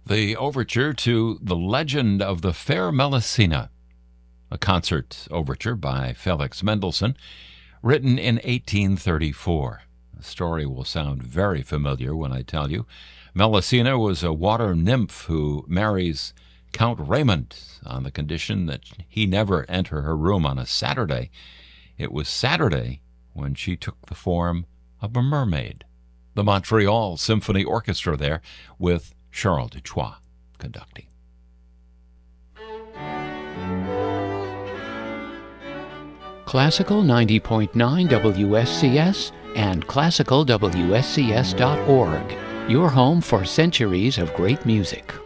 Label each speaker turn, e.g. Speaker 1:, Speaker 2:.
Speaker 1: The overture to The Legend of the Fair Melusina, a concert overture by Felix Mendelssohn, written in 1834. The story will sound very familiar when I tell you. Melusina was a water nymph who marries Count Raymond on the condition that he never enter her room on a Saturday. It was Saturday when she took the form of a mermaid. The Montreal Symphony Orchestra there with Charles Duchois conducting.
Speaker 2: Classical 90.9 WSCS and classicalwscs.org, your home for centuries of great music.